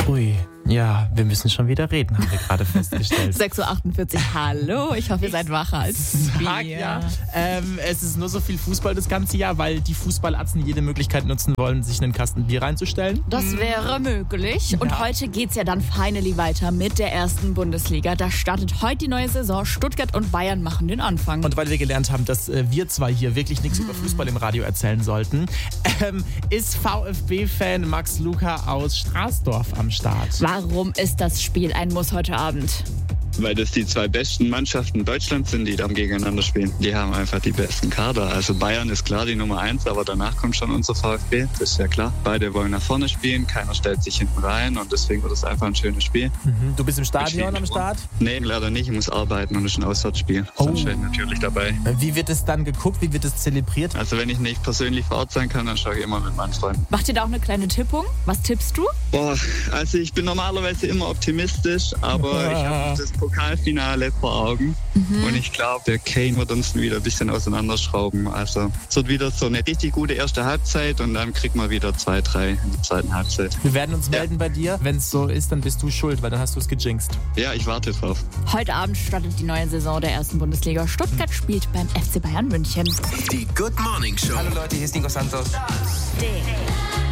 Ui, ja, wir müssen schon wieder reden, haben wir gerade festgestellt. 6.48 Uhr, hallo, ich hoffe, ihr seid wacher als wir. Ja, es ist nur so viel Fußball das ganze Jahr, weil die Fußballatzen jede Möglichkeit nutzen wollen, sich einen Kasten Bier reinzustellen. Das wäre möglich. Und heute geht's ja dann finally weiter mit der ersten Bundesliga. Da startet heute die neue Saison. Stuttgart und Bayern machen den Anfang. Und weil wir gelernt haben, dass wir zwei hier wirklich nichts über Fußball im Radio erzählen sollten, ist VfB-Fan Max Luca aus Straßdorf am Start. Warum ist das Spiel ein Muss heute Abend? Weil das die zwei besten Mannschaften Deutschlands sind, die dann gegeneinander spielen. Die haben einfach die besten Kader. Also Bayern ist klar die Nummer 1, aber danach kommt schon unser VfB. Das ist ja klar. Beide wollen nach vorne spielen, keiner stellt sich hinten rein und deswegen wird es einfach ein schönes Spiel. Du bist im Stadion am Start? Nee, leider nicht. Ich muss arbeiten und es ist ein Auswärtsspiel. Sonst wäre ich natürlich dabei. Wie wird es dann geguckt? Wie wird es zelebriert? Also wenn ich nicht persönlich vor Ort sein kann, dann schaue ich immer mit meinen Freunden. Macht ihr da auch eine kleine Tippung? Was tippst du? Also ich bin normalerweise immer optimistisch, aber ich habe das Pokalfinale vor Augen und ich glaube, der Kane wird uns wieder ein bisschen auseinanderschrauben. Also es wird wieder so eine richtig gute erste Halbzeit und dann kriegt man wieder 2-3 in der zweiten Halbzeit. Wir werden uns melden bei dir. Wenn es so ist, dann bist du schuld, weil dann hast du es gejinxt. Ja, ich warte drauf. Heute Abend startet die neue Saison der ersten Bundesliga. Stuttgart spielt beim FC Bayern München. Die Good Morning Show. Hallo Leute, hier ist Nico Santos. Stay.